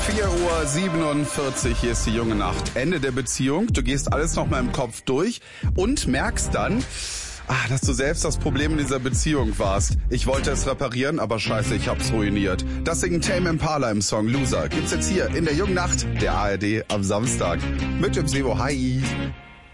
4:47 Uhr, hier ist die junge Nacht. Ende der Beziehung, du gehst alles nochmal im Kopf durch und merkst dann, dass du selbst das Problem in dieser Beziehung warst. Ich wollte es reparieren, aber scheiße, ich hab's ruiniert. Das singt Tame Impala im Song Loser. Gibt's jetzt hier in der jungen Nacht der ARD am Samstag. Mit dem Sebo. Hi.